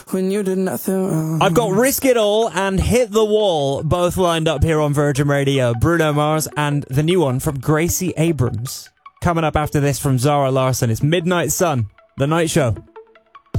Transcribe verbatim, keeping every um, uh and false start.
when you did nothing wrong. I've got Risk It All and Hit the Wall, both lined up here on Virgin Radio. Bruno Mars and the new one from Gracie Abrams. Coming up after this from Zara Larsson, it's Midnight Sun, The Night Show.